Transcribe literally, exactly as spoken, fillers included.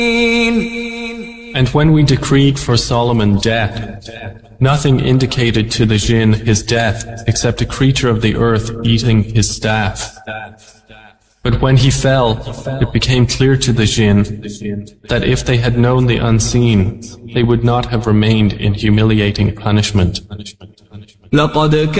And when we decreed for Solomon death, nothing indicated to the jinn his death except a creature of the earth eating his staff. But when he fell, it became clear to the jinn that if they had known the unseen, they would not have remained in humiliating punishment.